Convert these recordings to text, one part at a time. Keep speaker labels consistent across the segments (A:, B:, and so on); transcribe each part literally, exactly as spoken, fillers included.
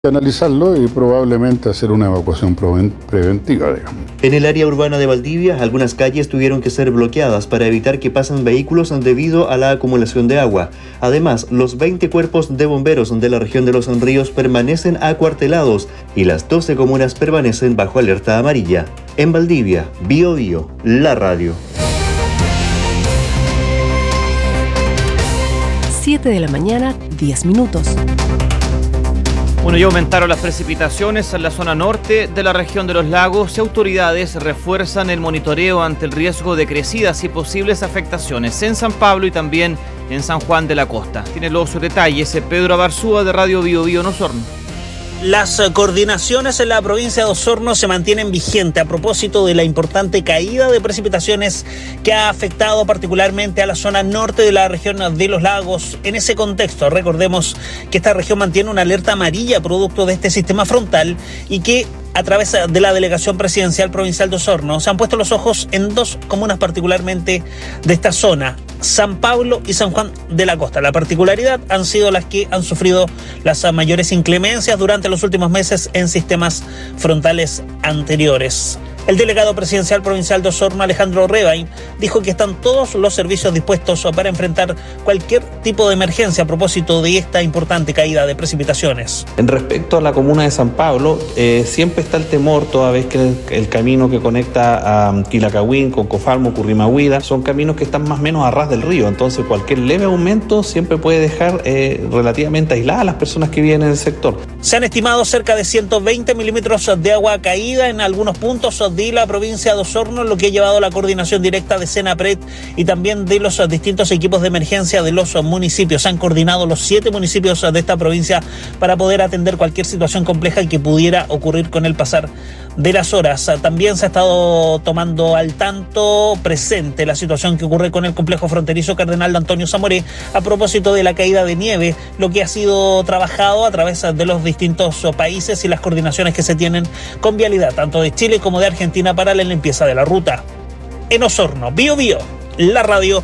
A: Analizarlo y probablemente hacer una evacuación preventiva, digamos.
B: En el área urbana de Valdivia, algunas calles tuvieron que ser bloqueadas para evitar que pasen vehículos debido a la acumulación de agua. Además, los veinte cuerpos de bomberos de la región de Los Ríos permanecen acuartelados y las doce comunas permanecen bajo alerta amarilla. En Valdivia, Bio Bio, la radio.
C: siete de la mañana, diez minutos.
D: Bueno, ya aumentaron las precipitaciones en la zona norte de la región de los lagos y autoridades refuerzan el monitoreo ante el riesgo de crecidas y posibles afectaciones en San Pablo y también en San Juan de la Costa. Tiene los detalles Pedro Abarzúa de Radio Bio Bio en Osorno.
E: Las coordinaciones en la provincia de Osorno se mantienen vigentes a propósito de la importante caída de precipitaciones que ha afectado particularmente a la zona norte de la región de los lagos. En ese contexto, recordemos que esta región mantiene una alerta amarilla producto de este sistema frontal y que a través de la Delegación Presidencial Provincial de Osorno se han puesto los ojos en dos comunas particularmente de esta zona, San Pablo y San Juan de la Costa. La particularidad han sido las que han sufrido las mayores inclemencias durante los últimos meses en sistemas frontales anteriores. El delegado presidencial provincial de Osorno, Alejandro Rebain, dijo que están todos los servicios dispuestos para enfrentar cualquier tipo de emergencia a propósito de esta importante caída de precipitaciones.
F: En respecto a la comuna de San Pablo, eh, siempre está el temor, toda vez que el, el camino que conecta a Quilacahuín con Cofalmo, Currimahuida, son caminos que están más o menos a ras del río, entonces cualquier leve aumento siempre puede dejar eh, relativamente aisladas a las personas que viven en el sector.
E: Se han estimado cerca de ciento veinte milímetros de agua caída en algunos puntos de la provincia de Osorno, lo que ha llevado a la coordinación directa de Senapred y también de los distintos equipos de emergencia de los municipios. Se han coordinado los siete municipios de esta provincia para poder atender cualquier situación compleja que pudiera ocurrir con el pasar de las horas. También se ha estado tomando al tanto presente la situación que ocurre con el complejo fronterizo Cardenal Antonio Zamoré a propósito de la caída de nieve, lo que ha sido trabajado a través de los distintos países y las coordinaciones que se tienen con Vialidad, tanto de Chile como de Argentina, para la limpieza de la ruta. En Osorno, Bio Bio, la radio.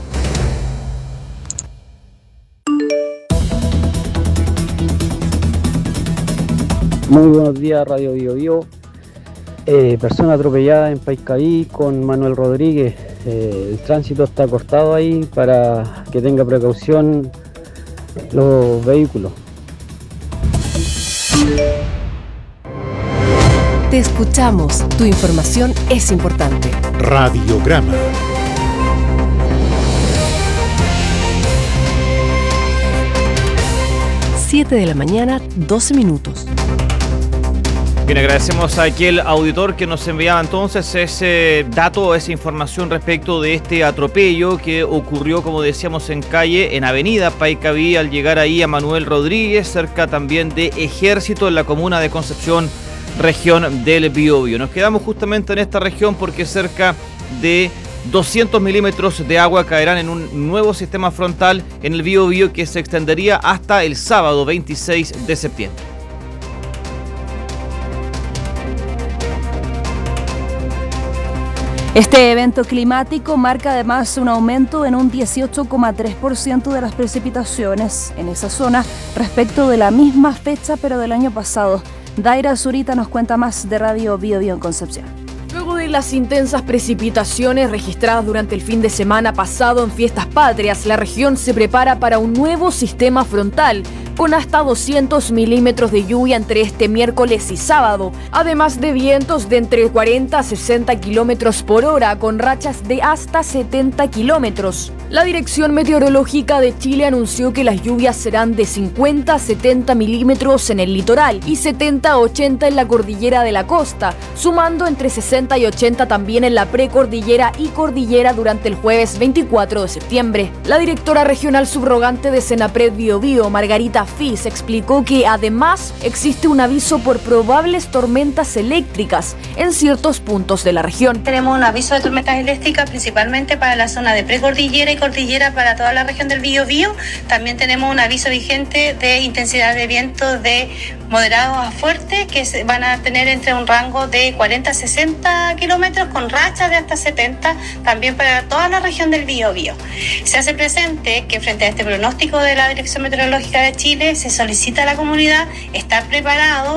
G: Muy buenos días, Radio Bio Bio. Eh, persona atropellada en Paiscaví con Manuel Rodríguez. Eh, el tránsito está cortado ahí para que tenga precaución los vehículos.
C: Te escuchamos, tu información es importante.
H: Radiograma.
C: siete de la mañana, doce minutos.
D: Bien, agradecemos a aquel auditor que nos enviaba entonces ese dato, esa información respecto de este atropello que ocurrió, como decíamos, en calle, en avenida Paiscaví, al llegar ahí a Manuel Rodríguez, cerca también de Ejército, en la comuna de Concepción, región del Biobío. Nos quedamos justamente en esta región porque cerca de doscientos milímetros de agua caerán en un nuevo sistema frontal en el Biobío que se extendería hasta el sábado veintiséis de septiembre.
I: Este evento climático marca además un aumento en un dieciocho coma tres por ciento de las precipitaciones en esa zona respecto de la misma fecha pero del año pasado. Daira Zurita nos cuenta más de Radio Bio Bio en Concepción.
J: Luego de las intensas precipitaciones registradas durante el fin de semana pasado en Fiestas Patrias, la región se prepara para un nuevo sistema frontal con hasta doscientos milímetros de lluvia entre este miércoles y sábado, además de vientos de entre cuarenta a sesenta kilómetros por hora con rachas de hasta setenta kilómetros. La Dirección Meteorológica de Chile anunció que las lluvias serán de cincuenta a setenta milímetros en el litoral y setenta a ochenta en la cordillera de la costa, sumando entre sesenta y ochenta también en la precordillera y cordillera durante el jueves veinticuatro de septiembre. La directora regional subrogante de Senapred Biobío, Margarita Fis, explicó que además existe un aviso por probables tormentas eléctricas en ciertos puntos de la región.
K: Tenemos un aviso de tormentas eléctricas principalmente para la zona de precordillera y cordillera para toda la región del Biobío. También tenemos un aviso vigente de intensidad de viento de moderados a fuerte que van a tener entre un rango de cuarenta a sesenta kilómetros con rachas de hasta setenta también para toda la región del Biobío. Se hace presente que frente a este pronóstico de la Dirección Meteorológica de Chile Chile se solicita a la comunidad estar preparado